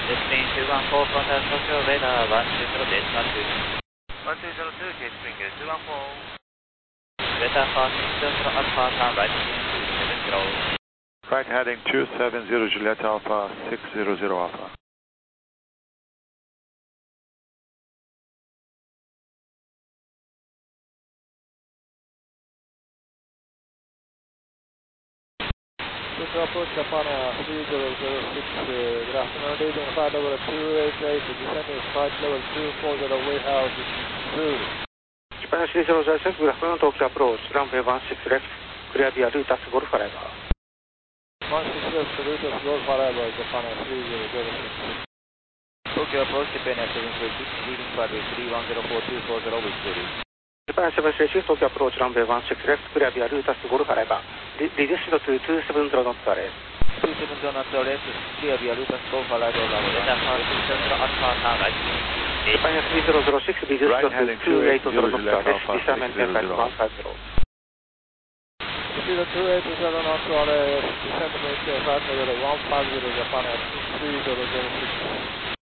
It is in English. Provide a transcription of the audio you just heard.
Jetstream 214, contact Tokyo, radar 120, base 12. 1202, Jetstream 214. Radar 460, Alpha, turn right, 270. Right heading 270, Juliet Alpha, 600 Alpha. Tokyo approach Japan 3006, good afternoon, leading flight level 288, descending flight level 240, weight altitude 2. Japan 3006, good afternoon, Tokyo approach, runway 16 left, clear via Lutas Golf Arrival. 16 left, Lutas Golf Arrival, Japan 3006. Tokyo approach, Japan 736, leading flight 3104-240, with ready. Japan 736, Tokyo approach, runway 16 left, clear via Lutas Golf Arrival. Reduced to 270 knots arrest. 270 knots arrest, clear via Lutas Golf Arrival, radar 460, Alpha, turn right. Japan 3006, reduced to 280 knots arrest, descend maintain flight 150. Speed 287 knots arrest, descend maintain flight level 150, Japan 3006.